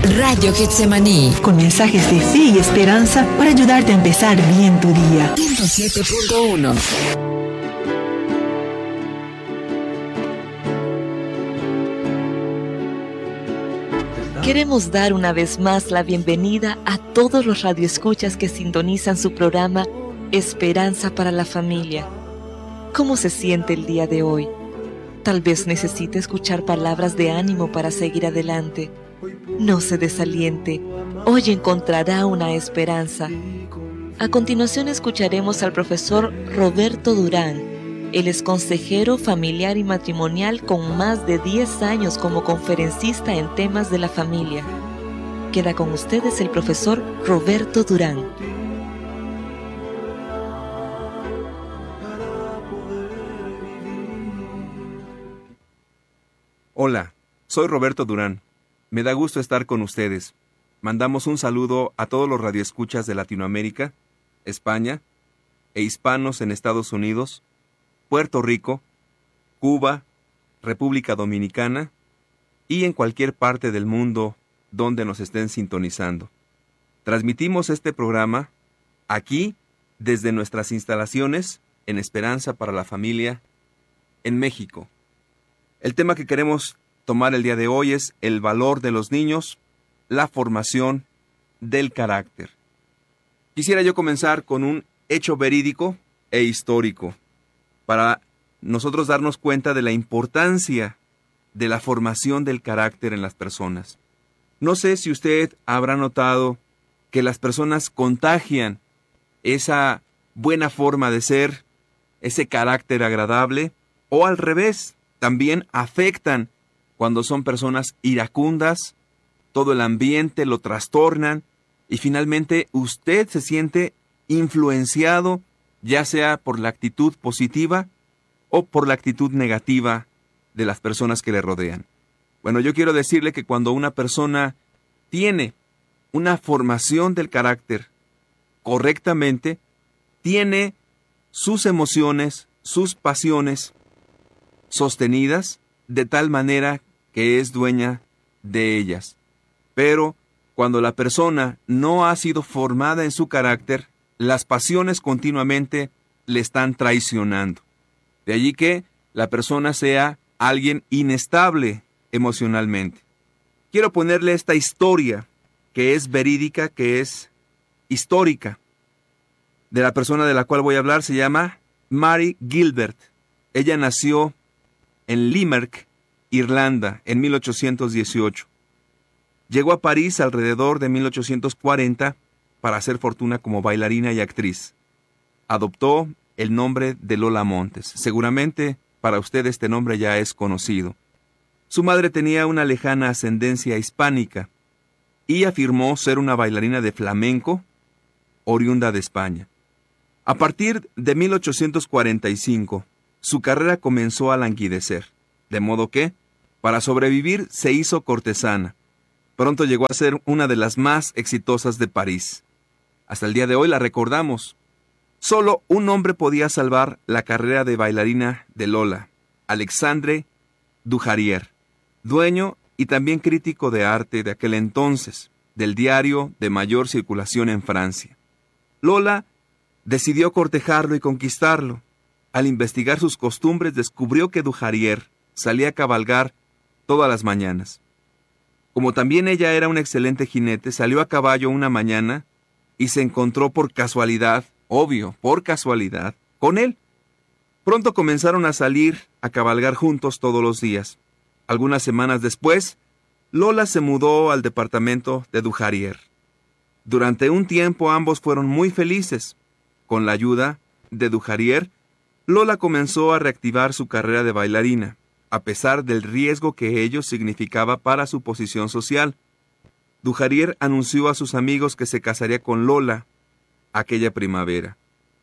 Radio Getsemaní, con mensajes de fe y esperanza para ayudarte a empezar bien tu día. 107.1. Queremos dar una vez más la bienvenida a todos los radioescuchas que sintonizan su programa Esperanza para la Familia. ¿Cómo se siente el día de hoy? Tal vez necesite escuchar palabras de ánimo para seguir adelante. No se desaliente, hoy encontrará una esperanza. A continuación escucharemos al profesor Roberto Durán. Él es consejero familiar y matrimonial con más de 10 años como conferencista en temas de la familia. Queda con ustedes el profesor Roberto Durán. Hola, soy Roberto Durán. Me da gusto estar con ustedes. Mandamos un saludo a todos los radioescuchas de Latinoamérica, España e hispanos en Estados Unidos, Puerto Rico, Cuba, República Dominicana y en cualquier parte del mundo donde nos estén sintonizando. Transmitimos este programa aquí desde nuestras instalaciones en Esperanza para la Familia en México. El tema que queremos tomar el día de hoy es el valor de los niños, la formación del carácter. Quisiera yo comenzar con un hecho verídico e histórico, para nosotros darnos cuenta de la importancia de la formación del carácter en las personas. No sé si usted habrá notado que las personas contagian esa buena forma de ser, ese carácter agradable, o al revés, también afectan cuando son personas iracundas, todo el ambiente lo trastornan, y finalmente usted se siente influenciado, ya sea por la actitud positiva o por la actitud negativa de las personas que le rodean. Bueno, yo quiero decirle que cuando una persona tiene una formación del carácter correctamente, tiene sus emociones, sus pasiones sostenidas de tal manera que es dueña de ellas. Pero cuando la persona no ha sido formada en su carácter, las pasiones continuamente le están traicionando. De allí que la persona sea alguien inestable emocionalmente. Quiero ponerle esta historia que es verídica, que es histórica. De la persona de la cual voy a hablar se llama Mary Gilbert. Ella nació en Limerick, Irlanda, en 1818. Llegó a París alrededor de 1840 para hacer fortuna como bailarina y actriz. Adoptó el nombre de Lola Montes. Seguramente para usted este nombre ya es conocido. Su madre tenía una lejana ascendencia hispánica y afirmó ser una bailarina de flamenco oriunda de España. A partir de 1845, su carrera comenzó a languidecer, de modo que, para sobrevivir, se hizo cortesana. Pronto llegó a ser una de las más exitosas de París. Hasta el día de hoy la recordamos. Solo un hombre podía salvar la carrera de bailarina de Lola, Alexandre Dujarier, dueño y también crítico de arte de aquel entonces, del diario de mayor circulación en Francia. Lola decidió cortejarlo y conquistarlo. Al investigar sus costumbres, descubrió que Dujarier salía a cabalgar todas las mañanas. Como también ella era un excelente jinete, salió a caballo una mañana y se encontró por casualidad, obvio, por casualidad, con él. Pronto comenzaron a salir a cabalgar juntos todos los días. Algunas semanas después, Lola se mudó al departamento de Dujarier. Durante un tiempo ambos fueron muy felices. Con la ayuda de Dujarier, Lola comenzó a reactivar su carrera de bailarina, a pesar del riesgo que ello significaba para su posición social. Dujarier anunció a sus amigos que se casaría con Lola aquella primavera.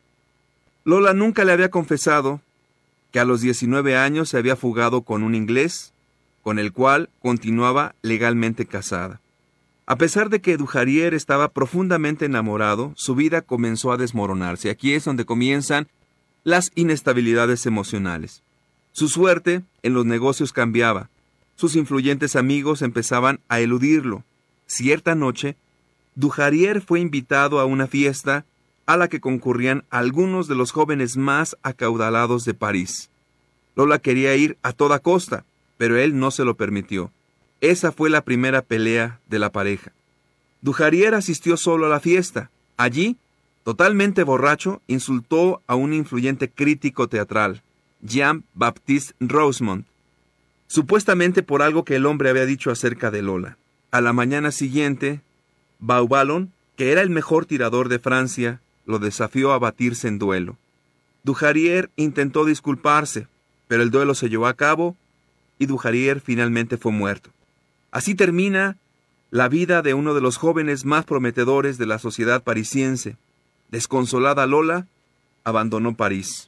Lola nunca le había confesado que a los 19 años se había fugado con un inglés, con el cual continuaba legalmente casada. A pesar de que Dujarier estaba profundamente enamorado, su vida comenzó a desmoronarse. Aquí es donde comienzan las inestabilidades emocionales. Su suerte en los negocios cambiaba. Sus influyentes amigos empezaban a eludirlo. Cierta noche, Dujarier fue invitado a una fiesta a la que concurrían algunos de los jóvenes más acaudalados de París. Lola quería ir a toda costa, pero él no se lo permitió. Esa fue la primera pelea de la pareja. Dujarier asistió solo a la fiesta. Allí, totalmente borracho, insultó a un influyente crítico teatral, Jean-Baptiste Rosemont, supuestamente por algo que el hombre había dicho acerca de Lola. A la mañana siguiente, Vaubalon, que era el mejor tirador de Francia, lo desafió a batirse en duelo. Dujarier intentó disculparse, pero el duelo se llevó a cabo y Dujarier finalmente fue muerto. Así termina la vida de uno de los jóvenes más prometedores de la sociedad parisiense. Desconsolada Lola, abandonó París.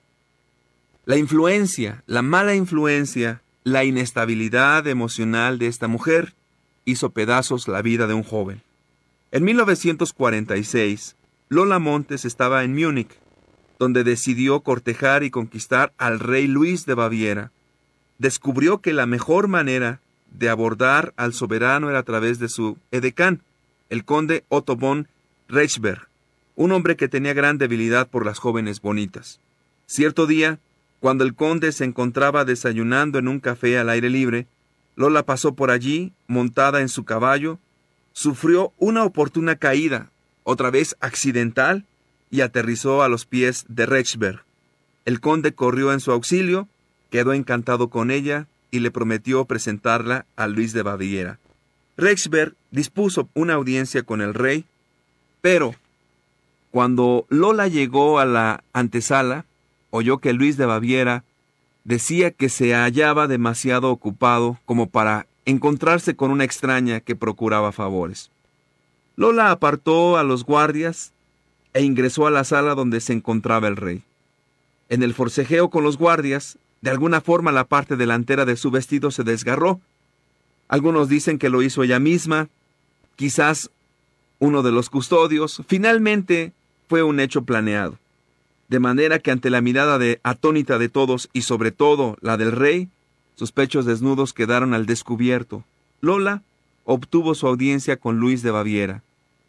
La influencia, la mala influencia, la inestabilidad emocional de esta mujer hizo pedazos la vida de un joven. En 1946, Lola Montes estaba en Múnich, donde decidió cortejar y conquistar al rey Luis de Baviera. Descubrió que la mejor manera de abordar al soberano era a través de su edecán, el conde Otto von Reichsberg, un hombre que tenía gran debilidad por las jóvenes bonitas. Cierto día, cuando el conde se encontraba desayunando en un café al aire libre, Lola pasó por allí, montada en su caballo, sufrió una oportuna caída, otra vez accidental, y aterrizó a los pies de Reichsberg. El conde corrió en su auxilio, quedó encantado con ella y le prometió presentarla a Luis de Baviera. Reichsberg dispuso una audiencia con el rey, pero cuando Lola llegó a la antesala, oyó que Luis de Baviera decía que se hallaba demasiado ocupado como para encontrarse con una extraña que procuraba favores. Lola apartó a los guardias e ingresó a la sala donde se encontraba el rey. En el forcejeo con los guardias, de alguna forma la parte delantera de su vestido se desgarró. Algunos dicen que lo hizo ella misma, quizás uno de los custodios. Finalmente fue un hecho planeado. De manera que ante la mirada atónita de todos y sobre todo la del rey, sus pechos desnudos quedaron al descubierto. Lola obtuvo su audiencia con Luis de Baviera.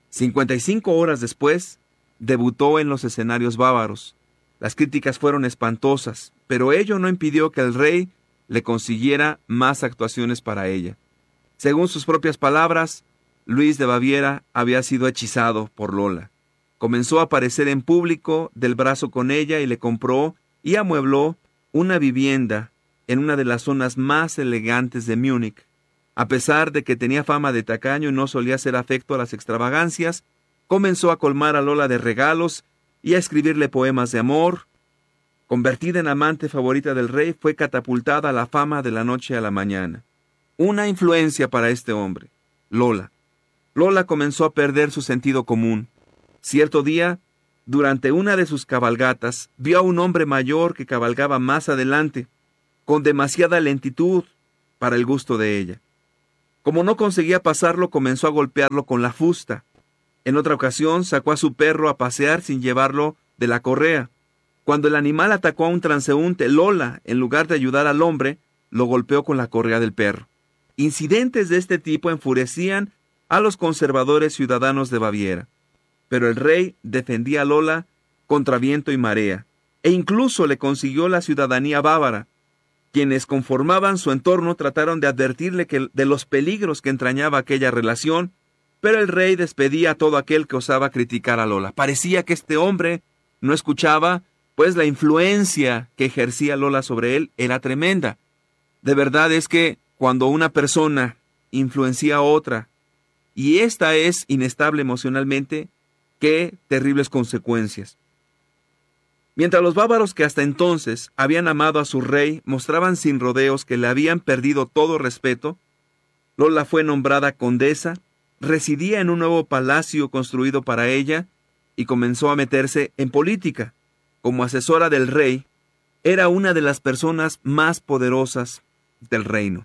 55 horas después, debutó en los escenarios bávaros. Las críticas fueron espantosas, pero ello no impidió que el rey le consiguiera más actuaciones para ella. Según sus propias palabras, Luis de Baviera había sido hechizado por Lola. Comenzó a aparecer en público del brazo con ella y le compró y amuebló una vivienda en una de las zonas más elegantes de Múnich. A pesar de que tenía fama de tacaño y no solía hacer afecto a las extravagancias, comenzó a colmar a Lola de regalos y a escribirle poemas de amor. Convertida en amante favorita del rey, fue catapultada a la fama de la noche a la mañana. Una influencia para este hombre, Lola. Lola comenzó a perder su sentido común. Cierto día, durante una de sus cabalgatas, vio a un hombre mayor que cabalgaba más adelante, con demasiada lentitud para el gusto de ella. Como no conseguía pasarlo, comenzó a golpearlo con la fusta. En otra ocasión, sacó a su perro a pasear sin llevarlo de la correa. Cuando el animal atacó a un transeúnte, Lola, en lugar de ayudar al hombre, lo golpeó con la correa del perro. Incidentes de este tipo enfurecían a los conservadores ciudadanos de Baviera. Pero el rey defendía a Lola contra viento y marea, e incluso le consiguió la ciudadanía bávara. Quienes conformaban su entorno trataron de advertirle de los peligros que entrañaba aquella relación, pero el rey despedía a todo aquel que osaba criticar a Lola. Parecía que este hombre no escuchaba, pues la influencia que ejercía Lola sobre él era tremenda. De verdad es que cuando una persona influencia a otra, y ésta es inestable emocionalmente, qué terribles consecuencias. Mientras los bávaros que hasta entonces habían amado a su rey mostraban sin rodeos que le habían perdido todo respeto, Lola fue nombrada condesa, residía en un nuevo palacio construido para ella y comenzó a meterse en política. Como asesora del rey, era una de las personas más poderosas del reino.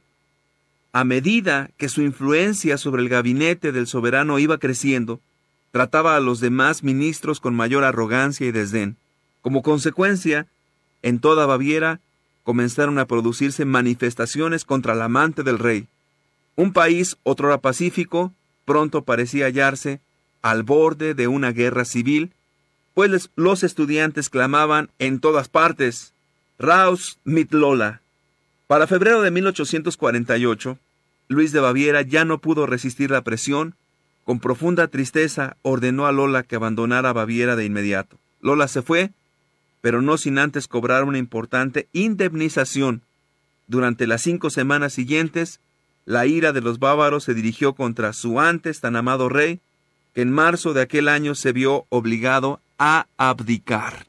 A medida que su influencia sobre el gabinete del soberano iba creciendo, trataba a los demás ministros con mayor arrogancia y desdén. Como consecuencia, en toda Baviera comenzaron a producirse manifestaciones contra la amante del rey. Un país otrora pacífico pronto parecía hallarse al borde de una guerra civil, pues los estudiantes clamaban en todas partes: «Raus mit Lola». Para febrero de 1848, Luis de Baviera ya no pudo resistir la presión. Con profunda tristeza ordenó a Lola que abandonara Baviera de inmediato. Lola se fue, pero no sin antes cobrar una importante indemnización. Durante las 5 semanas siguientes, la ira de los bávaros se dirigió contra su antes tan amado rey, que en marzo de aquel año se vio obligado a abdicar.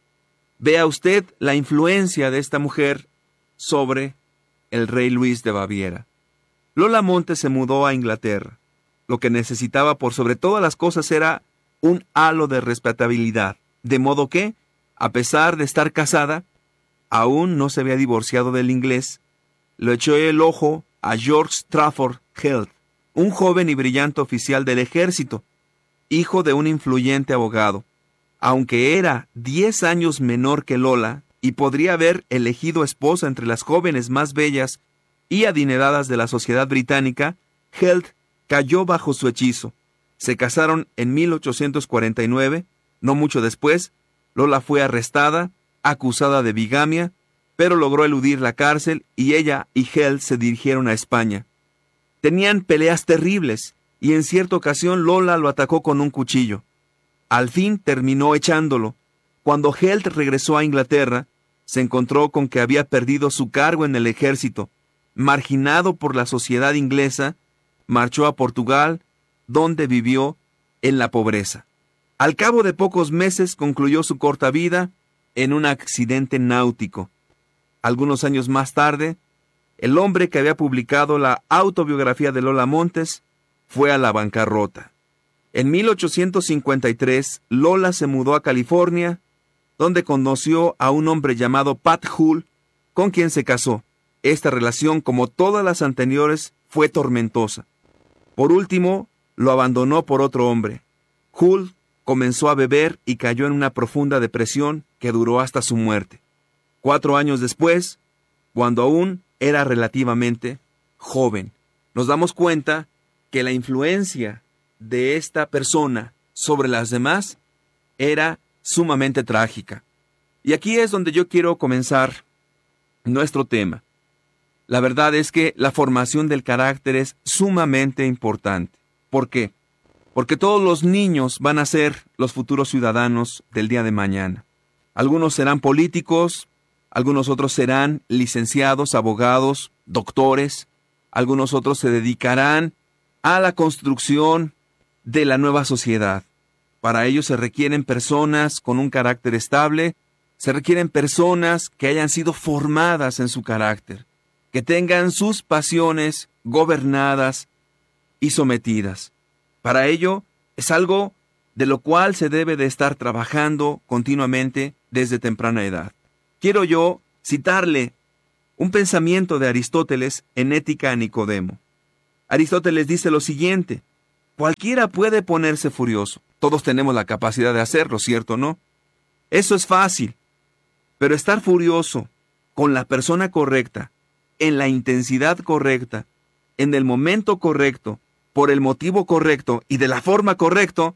Vea usted la influencia de esta mujer sobre el rey Luis de Baviera. Lola Montes se mudó a Inglaterra. Lo que necesitaba por sobre todas las cosas era un halo de respetabilidad, de modo que, a pesar de estar casada, aún no se había divorciado del inglés. Le echó el ojo a George Trafford Heald, un joven y brillante oficial del ejército, hijo de un influyente abogado. Aunque era 10 años menor que Lola y podría haber elegido esposa entre las jóvenes más bellas y adineradas de la sociedad británica, Heald cayó bajo su hechizo. Se casaron en 1849. No mucho después, Lola fue arrestada, acusada de bigamia, pero logró eludir la cárcel y ella y Heald se dirigieron a España. Tenían peleas terribles y en cierta ocasión Lola lo atacó con un cuchillo. Al fin terminó echándolo. Cuando Heald regresó a Inglaterra, se encontró con que había perdido su cargo en el ejército. Marginado por la sociedad inglesa, marchó a Portugal, donde vivió en la pobreza. Al cabo de pocos meses concluyó su corta vida en un accidente náutico. Algunos años más tarde, el hombre que había publicado la autobiografía de Lola Montes fue a la bancarrota. En 1853, Lola se mudó a California, donde conoció a un hombre llamado Pat Hull, con quien se casó. Esta relación, como todas las anteriores, fue tormentosa. Por último, lo abandonó por otro hombre. Hull comenzó a beber y cayó en una profunda depresión que duró hasta su muerte. 4 años después, cuando aún era relativamente joven, nos damos cuenta que la influencia de esta persona sobre las demás era sumamente trágica. Y aquí es donde yo quiero comenzar nuestro tema. La verdad es que la formación del carácter es sumamente importante. ¿Por qué? Porque todos los niños van a ser los futuros ciudadanos del día de mañana. Algunos serán políticos, algunos otros serán licenciados, abogados, doctores, algunos otros se dedicarán a la construcción de la nueva sociedad. Para ello se requieren personas con un carácter estable, se requieren personas que hayan sido formadas en su carácter, que tengan sus pasiones gobernadas y sometidas. Para ello es algo de lo cual se debe de estar trabajando continuamente desde temprana edad. Quiero yo citarle un pensamiento de Aristóteles en Ética a Nicodemo. Aristóteles dice lo siguiente: cualquiera puede ponerse furioso. Todos tenemos la capacidad de hacerlo, ¿cierto o no? Eso es fácil. Pero estar furioso con la persona correcta, en la intensidad correcta, en el momento correcto, por el motivo correcto y de la forma correcta,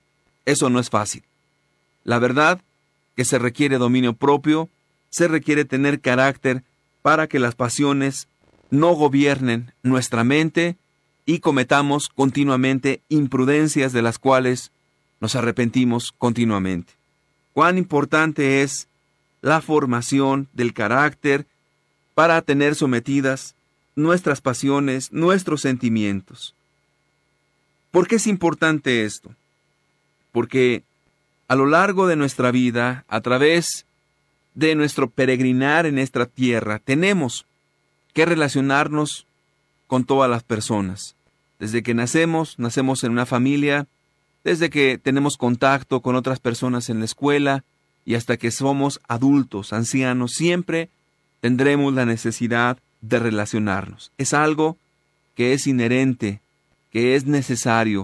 eso no es fácil. La verdad que se requiere dominio propio, se requiere tener carácter para que las pasiones no gobiernen nuestra mente y cometamos continuamente imprudencias de las cuales nos arrepentimos continuamente. Cuán importante es la formación del carácter para tener sometidas nuestras pasiones, nuestros sentimientos. ¿Por qué es importante esto? Porque a lo largo de nuestra vida, a través de nuestro peregrinar en esta tierra, tenemos que relacionarnos con todas las personas. Desde que nacemos en una familia, desde que tenemos contacto con otras personas en la escuela y hasta que somos adultos, ancianos, siempre tendremos la necesidad de relacionarnos. Es algo que es inherente, que es necesario.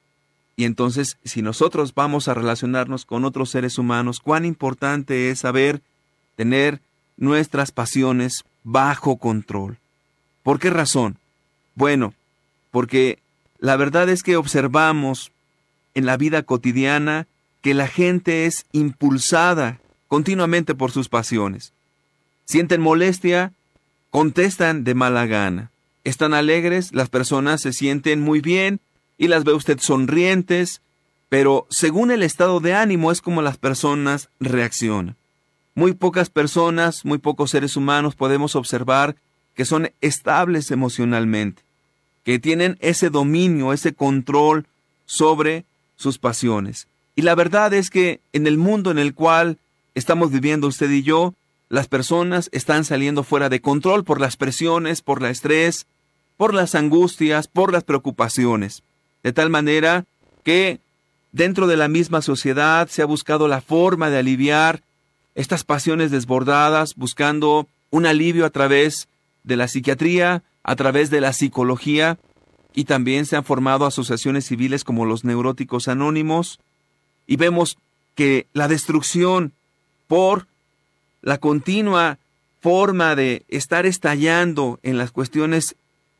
Y entonces, si nosotros vamos a relacionarnos con otros seres humanos, cuán importante es saber tener nuestras pasiones bajo control. ¿Por qué razón? Bueno, porque la verdad es que observamos en la vida cotidiana que la gente es impulsada continuamente por sus pasiones. Sienten molestia, contestan de mala gana. Están alegres, las personas se sienten muy bien y las ve usted sonrientes, pero según el estado de ánimo es como las personas reaccionan. Muy pocas personas, muy pocos seres humanos podemos observar que son estables emocionalmente, que tienen ese dominio, ese control sobre sus pasiones. Y la verdad es que en el mundo en el cual estamos viviendo usted y yo, las personas están saliendo fuera de control por las presiones, por el estrés, por las angustias, por las preocupaciones. De tal manera que dentro de la misma sociedad se ha buscado la forma de aliviar estas pasiones desbordadas, buscando un alivio a través de la psiquiatría, a través de la psicología, y también se han formado asociaciones civiles como los Neuróticos Anónimos, y vemos que la destrucción por la continua forma de estar estallando en las cuestiones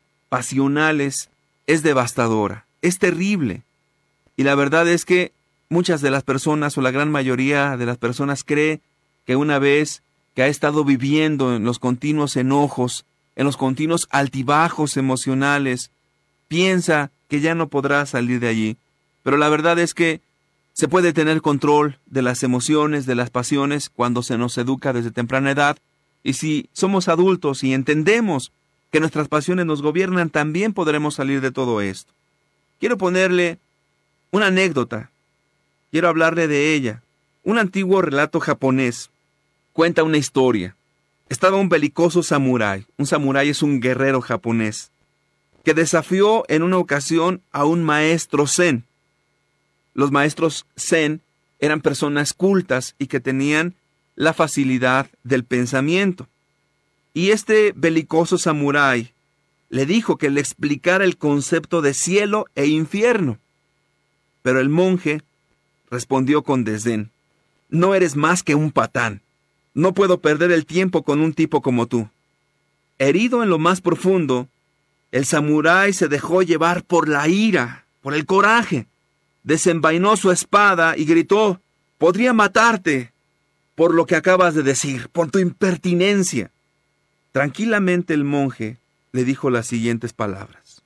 pasionales es devastadora, es terrible. Y la verdad es que muchas de las personas, o la gran mayoría de las personas, cree que una vez que ha estado viviendo en los continuos enojos, en los continuos altibajos emocionales, piensa que ya no podrá salir de allí. Pero la verdad es que se puede tener control de las emociones, de las pasiones, cuando se nos educa desde temprana edad. Y si somos adultos y entendemos que nuestras pasiones nos gobiernan, también podremos salir de todo esto. Quiero ponerle una anécdota. Quiero hablarle de ella. Un antiguo relato japonés cuenta una historia. Estaba un belicoso samurái. Un samurái es un guerrero japonés que desafió en una ocasión a un maestro zen. Los maestros zen eran personas cultas y que tenían la facilidad del pensamiento. Y este belicoso samurái le dijo que le explicara el concepto de cielo e infierno. Pero el monje respondió con desdén: no eres más que un patán. No puedo perder el tiempo con un tipo como tú. Herido en lo más profundo, el samurái se dejó llevar por la ira, por el coraje. Desenvainó su espada y gritó: podría matarte por lo que acabas de decir, por tu impertinencia. Tranquilamente el monje le dijo las siguientes palabras: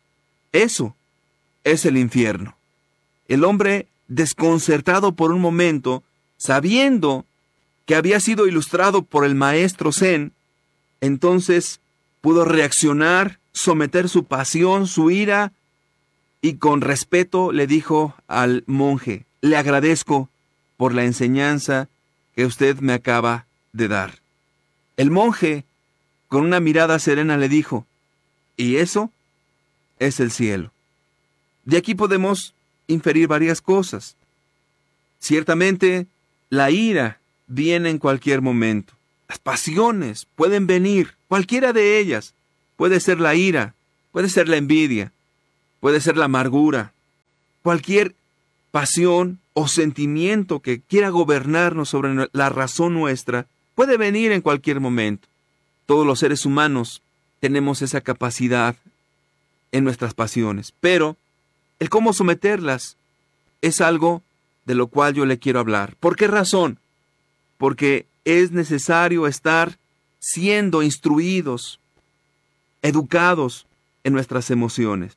eso es el infierno. El hombre, desconcertado por un momento, sabiendo que había sido ilustrado por el maestro zen, entonces pudo reaccionar, someter su pasión, su ira, y con respeto le dijo al monje: le agradezco por la enseñanza que usted me acaba de dar. El monje, con una mirada serena, le dijo: y eso es el cielo. De aquí podemos inferir varias cosas. Ciertamente, la ira viene en cualquier momento. Las pasiones pueden venir, cualquiera de ellas. Puede ser la ira, puede ser la envidia, puede ser la amargura. Cualquier pasión o sentimiento que quiera gobernarnos sobre la razón nuestra puede venir en cualquier momento. Todos los seres humanos tenemos esa capacidad en nuestras pasiones, pero el cómo someterlas es algo de lo cual yo le quiero hablar. ¿Por qué razón? Porque es necesario estar siendo instruidos, educados en nuestras emociones.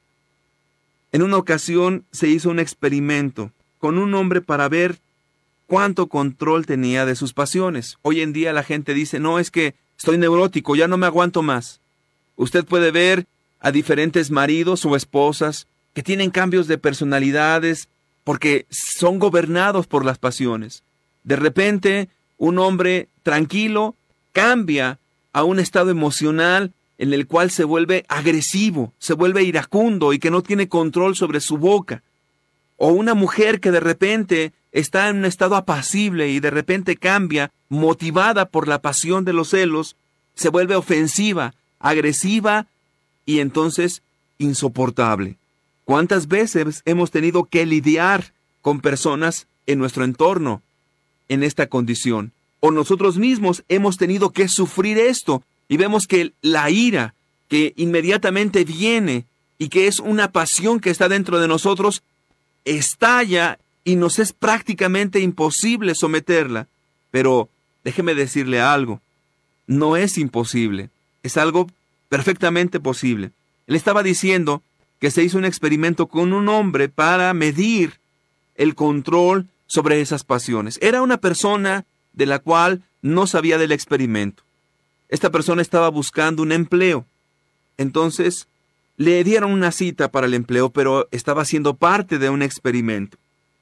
En una ocasión se hizo un experimento con un hombre para ver cuánto control tenía de sus pasiones. Hoy en día la gente dice: no, es que estoy neurótico, ya no me aguanto más. Usted puede ver a diferentes maridos o esposas que tienen cambios de personalidades porque son gobernados por las pasiones. De repente, un hombre tranquilo cambia a un estado emocional en el cual se vuelve agresivo, se vuelve iracundo y que no tiene control sobre su boca. O una mujer que de repente está en un estado apacible y de repente cambia, motivada por la pasión de los celos, se vuelve ofensiva, agresiva y entonces insoportable. ¿Cuántas veces hemos tenido que lidiar con personas en nuestro entorno en esta condición? O nosotros mismos hemos tenido que sufrir esto y vemos que la ira que inmediatamente viene y que es una pasión que está dentro de nosotros, estalla y nos es prácticamente imposible someterla. Pero déjeme decirle algo, no es imposible, es algo perfectamente posible. Él estaba diciendo que se hizo un experimento con un hombre para medir el control sobre esas pasiones. Era una persona de la cual no sabía del experimento. Esta persona estaba buscando un empleo. Entonces, le dieron una cita para el empleo, pero estaba siendo parte de un experimento.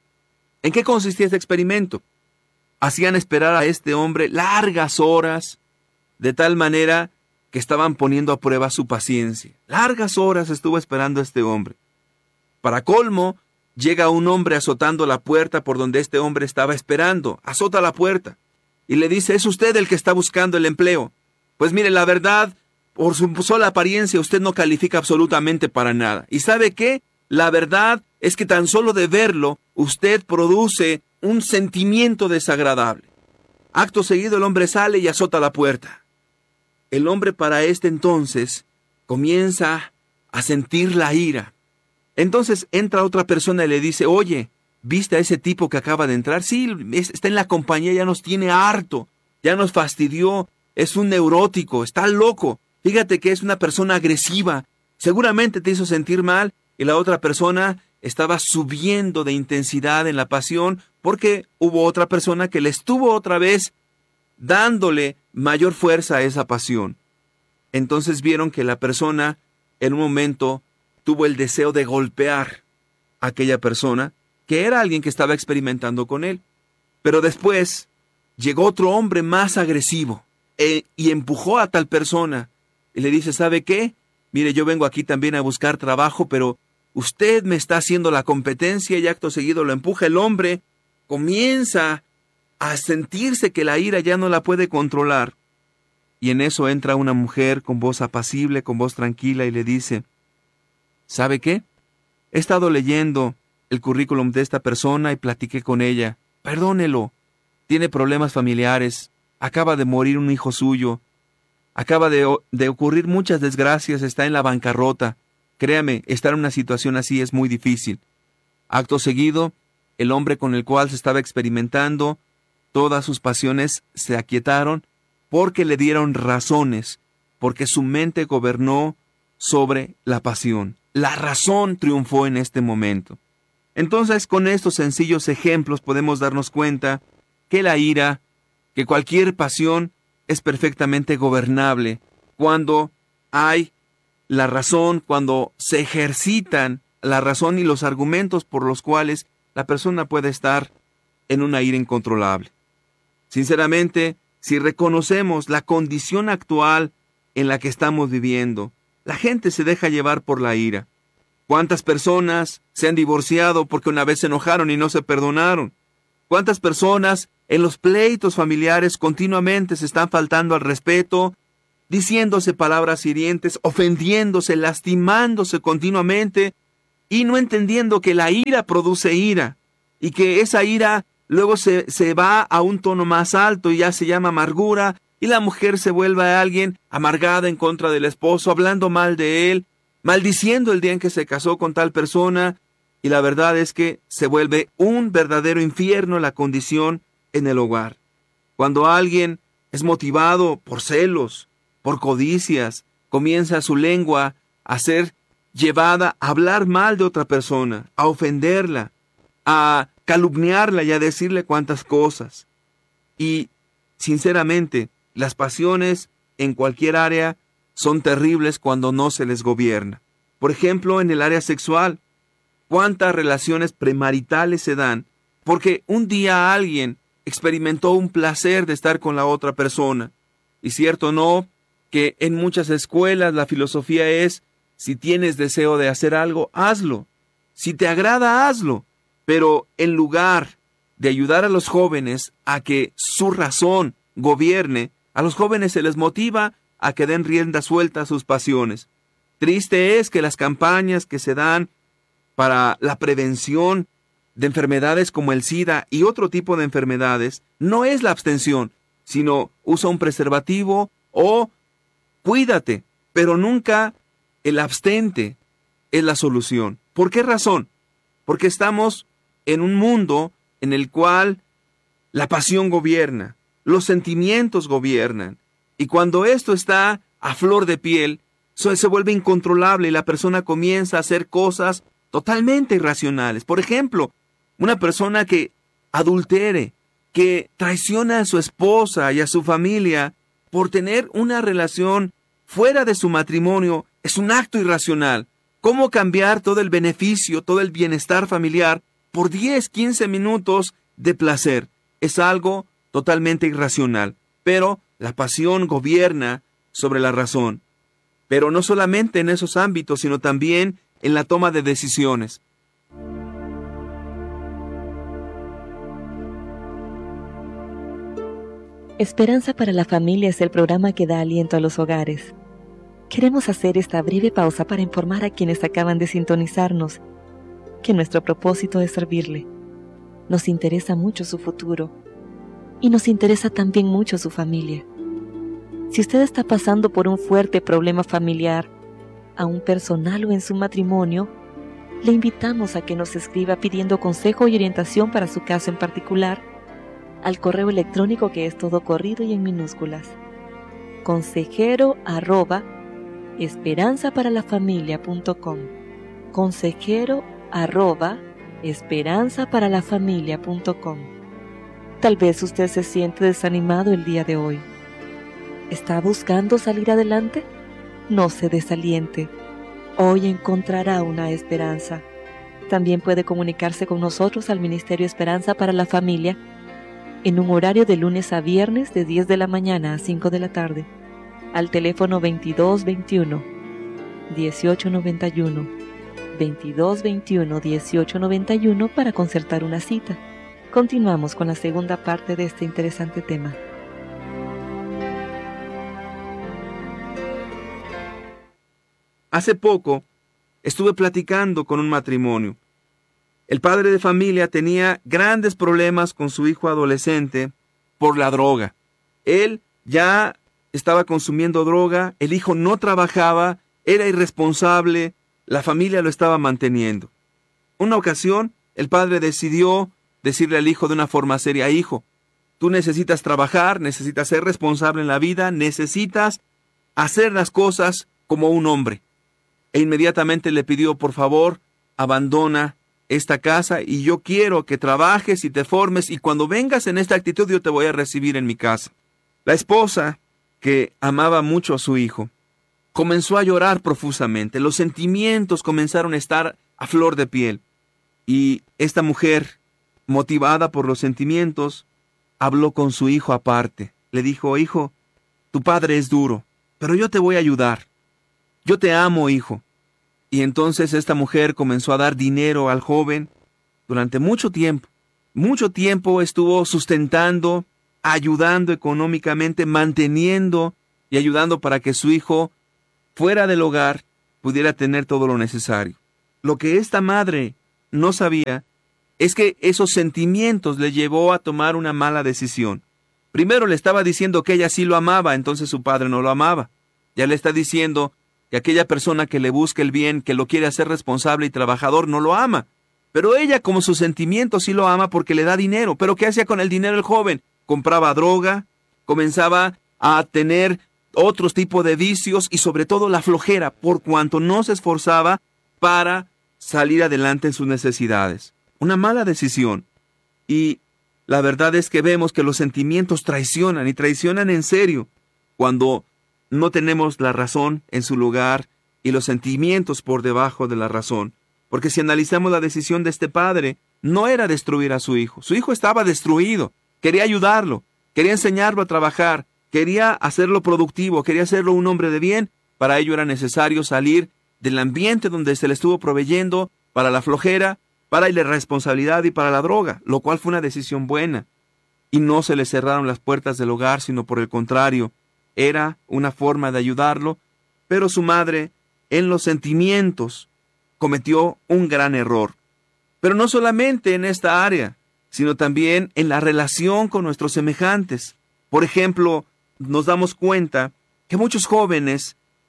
¿En qué consistía este experimento? Hacían esperar a este hombre largas horas, de tal manera que estaban poniendo a prueba su paciencia. Largas horas estuvo esperando a este hombre. Para colmo, llega un hombre azotando la puerta por donde este hombre estaba esperando. Azota la puerta y le dice: ¿es usted el que está buscando el empleo? Pues mire, la verdad, por su sola apariencia usted no califica absolutamente para nada. ¿Y sabe qué? La verdad es que tan solo de verlo, usted produce un sentimiento desagradable. Acto seguido el hombre sale y azota la puerta. El hombre para este entonces comienza a sentir la ira. Entonces entra otra persona y le dice: oye, ¿viste a ese tipo que acaba de entrar? Sí, está en la compañía, ya nos tiene harto, ya nos fastidió, es un neurótico, está loco. Fíjate que es una persona agresiva, seguramente te hizo sentir mal. Y la otra persona estaba subiendo de intensidad en la pasión porque hubo otra persona que le estuvo otra vez dándole mayor fuerza a esa pasión. Entonces vieron que la persona en un momento tuvo el deseo de golpear a aquella persona, que era alguien que estaba experimentando con él. Pero después llegó otro hombre más agresivo y empujó a tal persona y le dice: ¿sabe qué? Mire, yo vengo aquí también a buscar trabajo, pero usted me está haciendo la competencia. Y acto seguido lo empuja. El hombre comienza a sentirse que la ira ya no la puede controlar. Y en eso entra una mujer con voz apacible, con voz tranquila, y le dice: ¿sabe qué? He estado leyendo el currículum de esta persona y platiqué con ella. Perdónelo, tiene problemas familiares, acaba de morir un hijo suyo, acaba de ocurrir muchas desgracias, está en la bancarrota. Créame, estar en una situación así es muy difícil. Acto seguido, el hombre con el cual se estaba experimentando, todas sus pasiones se aquietaron porque le dieron razones, porque su mente gobernó sobre la pasión. La razón triunfó en este momento. Entonces, con estos sencillos ejemplos podemos darnos cuenta que la ira, que cualquier pasión, es perfectamente gobernable cuando hay la razón, cuando se ejercitan la razón y los argumentos por los cuales la persona puede estar en una ira incontrolable. Sinceramente, si reconocemos la condición actual en la que estamos viviendo, la gente se deja llevar por la ira. ¿Cuántas personas se han divorciado porque una vez se enojaron y no se perdonaron? ¿Cuántas personas en los pleitos familiares continuamente se están faltando al respeto, diciéndose palabras hirientes, ofendiéndose, lastimándose continuamente y no entendiendo que la ira produce ira y que esa ira luego se va a un tono más alto y ya se llama amargura y la mujer se vuelve a alguien amargada en contra del esposo, hablando mal de él, maldiciendo el día en que se casó con tal persona? Y la verdad es que se vuelve un verdadero infierno la condición en el hogar. Cuando alguien es motivado por celos, por codicias, comienza su lengua a ser llevada a hablar mal de otra persona, a ofenderla, a calumniarla y a decirle cuantas cosas. Y, sinceramente, las pasiones en cualquier área son terribles cuando no se les gobierna. Por ejemplo, en el área sexual, ¿cuántas relaciones premaritales se dan porque un día alguien experimentó un placer de estar con la otra persona? Y cierto no, que en muchas escuelas la filosofía es: si tienes deseo de hacer algo, hazlo. Si te agrada, hazlo. Pero en lugar de ayudar a los jóvenes a que su razón gobierne, a los jóvenes se les motiva a que den rienda suelta a sus pasiones. Triste es que las campañas que se dan para la prevención de enfermedades como el SIDA y otro tipo de enfermedades no es la abstención, sino usa un preservativo o cuídate, pero nunca el abstente. es la solución. ¿Por qué razón? Porque estamos en un mundo en el cual la pasión gobierna, los sentimientos gobiernan, y cuando esto está a flor de piel, se vuelve incontrolable y la persona comienza a hacer cosas totalmente irracionales. Por ejemplo, una persona que adultere, que traiciona a su esposa y a su familia por tener una relación fuera de su matrimonio, es un acto irracional. ¿Cómo cambiar todo el beneficio, todo el bienestar familiar por 10, 15 minutos de placer? Es algo totalmente irracional. Pero la pasión gobierna sobre la razón. Pero no solamente en esos ámbitos, sino también en la toma de decisiones. Esperanza para la Familia es el programa que da aliento a los hogares. Queremos hacer esta breve pausa para informar a quienes acaban de sintonizarnos que nuestro propósito es servirle. Nos interesa mucho su futuro y nos interesa también mucho su familia. Si usted está pasando por un fuerte problema familiar, aún personal o en su matrimonio, le invitamos a que nos escriba pidiendo consejo y orientación para su caso en particular al correo electrónico que es todo corrido y en minúsculas: consejero@esperanzaparalafamilia.com, consejero@esperanzaparalafamilia.com. Tal vez usted se siente desanimado el día de hoy. ¿Está buscando salir adelante? No se desaliente. Hoy encontrará una esperanza. También puede comunicarse con nosotros al Ministerio Esperanza para la Familia en un horario de lunes a viernes de 10 de la mañana a 5 de la tarde, al teléfono 2221-1891, 2221-1891 para concertar una cita. Continuamos con la segunda parte de este interesante tema. Hace poco estuve platicando con un matrimonio. El padre de familia tenía grandes problemas con su hijo adolescente por la droga. Él ya estaba consumiendo droga, el hijo no trabajaba, era irresponsable, la familia lo estaba manteniendo. Una ocasión, el padre decidió decirle al hijo de una forma seria: hijo, tú necesitas trabajar, necesitas ser responsable en la vida, necesitas hacer las cosas como un hombre. E inmediatamente le pidió: por favor, abandona esta casa y yo quiero que trabajes y te formes, y cuando vengas en esta actitud yo te voy a recibir en mi casa. La esposa, que amaba mucho a su hijo, comenzó a llorar profusamente. Los sentimientos comenzaron a estar a flor de piel. Y esta mujer, motivada por los sentimientos, habló con su hijo aparte. Le dijo: hijo, tu padre es duro, pero yo te voy a ayudar. Yo te amo, hijo. Y entonces esta mujer comenzó a dar dinero al joven durante mucho tiempo. Mucho tiempo estuvo sustentando, ayudando económicamente, manteniendo y ayudando para que su hijo, fuera del hogar, pudiera tener todo lo necesario. Lo que esta madre no sabía es que esos sentimientos le llevó a tomar una mala decisión. Primero le estaba diciendo que ella sí lo amaba, entonces su padre no lo amaba. Ya le está diciendo que aquella persona que le busca el bien, que lo quiere hacer responsable y trabajador, no lo ama. Pero ella, como sus sentimientos, sí lo ama porque le da dinero. ¿Pero qué hacía con el dinero el joven? Compraba droga, comenzaba a tener otros tipos de vicios y sobre todo la flojera, por cuanto no se esforzaba para salir adelante en sus necesidades. Una mala decisión. Y la verdad es que vemos que los sentimientos traicionan, y traicionan en serio, cuando no tenemos la razón en su lugar y los sentimientos por debajo de la razón. Porque si analizamos la decisión de este padre, no era destruir a su hijo. Su hijo estaba destruido. Quería ayudarlo, quería enseñarlo a trabajar, quería hacerlo productivo, quería hacerlo un hombre de bien. Para ello era necesario salir del ambiente donde se le estuvo proveyendo para la flojera, para la irresponsabilidad y para la droga, lo cual fue una decisión buena. Y no se le cerraron las puertas del hogar, sino por el contrario, era una forma de ayudarlo, pero su madre, en los sentimientos, cometió un gran error. Pero no solamente en esta área, sino también en la relación con nuestros semejantes. Por ejemplo, nos damos cuenta que muchos jóvenes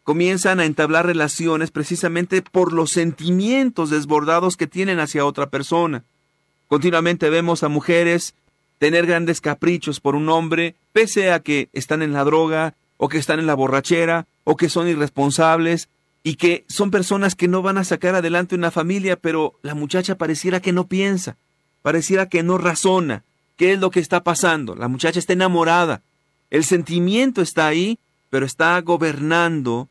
comienzan a entablar relaciones precisamente por los sentimientos desbordados que tienen hacia otra persona. Continuamente vemos a mujeres tener grandes caprichos por un hombre, pese a que están en la droga, o que están en la borrachera, o que son irresponsables, y que son personas que no van a sacar adelante una familia, pero la muchacha pareciera que no piensa, pareciera que no razona. ¿Qué es lo que está pasando? La muchacha está enamorada. El sentimiento está ahí, pero está gobernando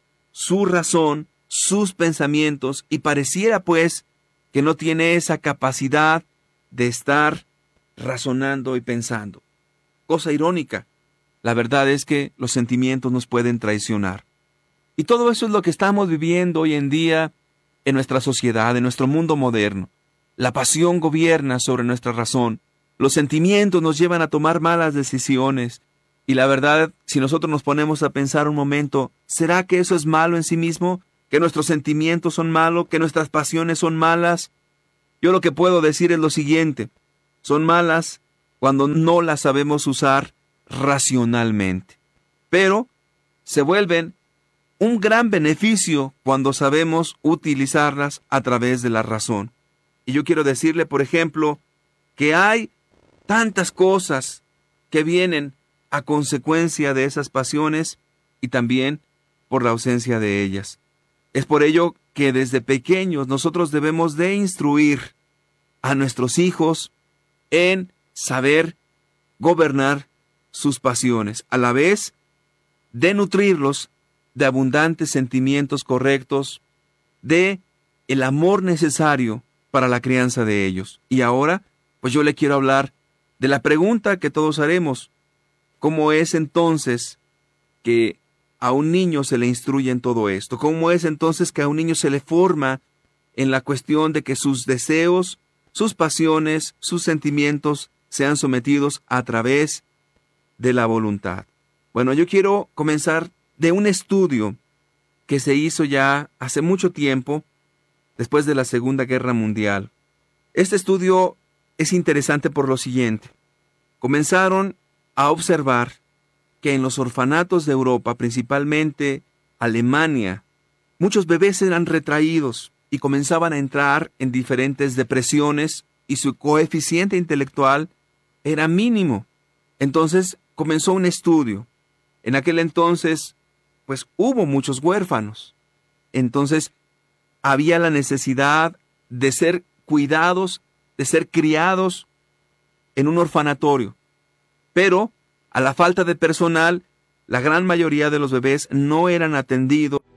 su razón, sus pensamientos, y pareciera pues que no tiene esa capacidad de estar razonando y pensando. Cosa irónica. La verdad es que los sentimientos nos pueden traicionar. Y todo eso es lo que estamos viviendo hoy en día en nuestra sociedad, en nuestro mundo moderno. La pasión gobierna sobre nuestra razón. Los sentimientos nos llevan a tomar malas decisiones. Y la verdad, si nosotros nos ponemos a pensar un momento, ¿será que eso es malo en sí mismo? ¿Que nuestros sentimientos son malos? ¿Que nuestras pasiones son malas? Yo lo que puedo decir es lo siguiente. Son malas cuando no las sabemos usar racionalmente. Pero se vuelven un gran beneficio cuando sabemos utilizarlas a través de la razón. Y yo quiero decirle, por ejemplo, que hay tantas cosas que vienen a consecuencia de esas pasiones y también por la ausencia de ellas. Es por ello que desde pequeños nosotros debemos de instruir a nuestros hijos en saber gobernar sus pasiones, a la vez de nutrirlos de abundantes sentimientos correctos, de el amor necesario para la crianza de ellos. Y ahora, pues yo le quiero hablar de la pregunta que todos haremos: ¿cómo es entonces que a un niño se le instruye en todo esto? ¿Cómo es entonces que a un niño se le forma en la cuestión de que sus deseos, sus pasiones, sus sentimientos sean sometidos a través de la voluntad? Bueno, yo quiero comenzar de un estudio que se hizo ya hace mucho tiempo, después de la Segunda Guerra Mundial. Este estudio es interesante por lo siguiente. Comenzaron a observar que en los orfanatos de Europa, principalmente Alemania, muchos bebés eran retraídos y comenzaban a entrar en diferentes depresiones y su coeficiente intelectual era mínimo. Entonces comenzó un estudio. En aquel entonces, pues hubo muchos huérfanos. Entonces había la necesidad de ser cuidados, de ser criados en un orfanatorio. Pero a la falta de personal, la gran mayoría de los bebés no eran atendidos